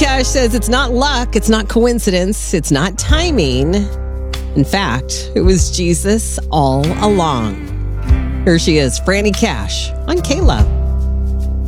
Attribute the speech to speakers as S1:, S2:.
S1: Cash says it's not luck, it's not coincidence, it's not timing. In fact, it was Jesus all along. Here she is, Franny Cash on K-Love.